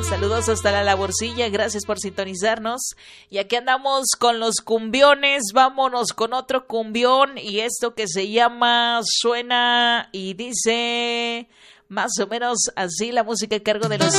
Saludos hasta la Laborcilla, gracias por sintonizarnos. Y aquí andamos con los cumbiones, vámonos con otro cumbión y esto que se llama Suena y dice más o menos así la música a cargo de los